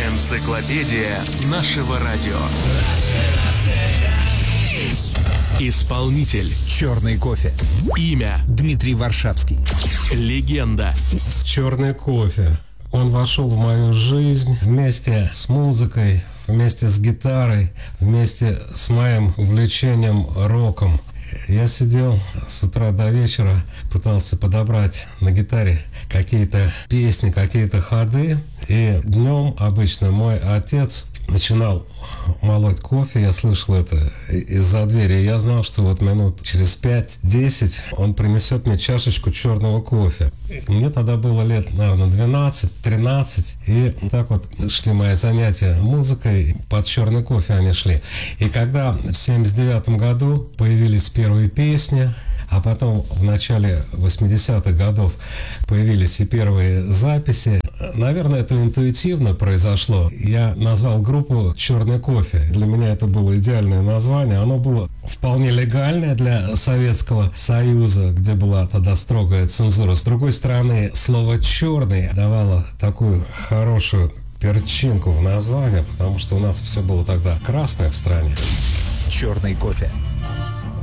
Энциклопедия нашего радио. Исполнитель Черный кофе. Имя Дмитрий Варшавский. Легенда. Черный кофе. Он вошел в мою жизнь вместе с музыкой, вместе с гитарой, вместе с моим увлечением роком. Я сидел с утра до вечера, пытался подобрать на гитаре какие-то песни, какие-то ходы. И днем обычно мой отец начинал молоть кофе, я слышал это из-за двери. Я знал, что вот минут через 5-10 он принесет мне чашечку черного кофе. Мне тогда было лет, наверное, 12-13. И так вот шли мои занятия музыкой, под черный кофе они шли. И когда в 79 году появились первые песни, а потом в начале 80-х годов появились и первые записи. Наверное, это интуитивно произошло. Я назвал группу «Черный кофе». Для меня это было идеальное название. Оно было вполне легальное для Советского Союза, где была тогда строгая цензура. С другой стороны, слово «черный» давало такую хорошую перчинку в название, потому что у нас все было тогда красное в стране. Черный кофе.